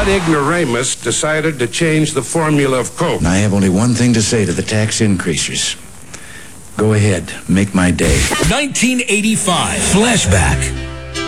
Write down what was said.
Bud Ignoramus decided to change the formula of Coke. And I have only one thing to say to the tax increasers. Go ahead, make my day. 1985 flashback.